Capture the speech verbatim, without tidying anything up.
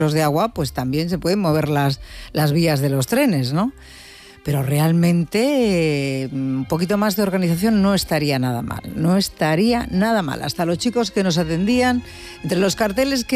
de agua, pues también se pueden mover las, las vías de los trenes, ¿no? Pero realmente eh, un poquito más de organización no estaría nada mal, no estaría nada mal. Hasta los chicos que nos atendían, entre los carteles que